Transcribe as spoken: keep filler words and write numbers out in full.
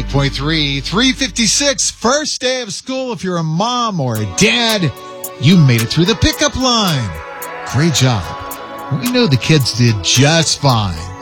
ninety-eight point three, three fifty-six, first day of school. If you're a mom or a dad, you made it through the pickup line. Great job. We know the kids did just fine.